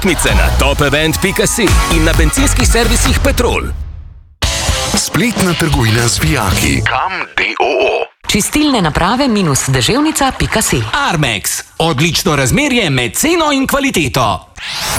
Tekmice na topevent.si in na bencinskih servisih Petrol. Spletna trgovina z vijaki. Kam d.o.o. Čistilne naprave -deževnica.si. Armex. Odlično razmerje med ceno in kvaliteto.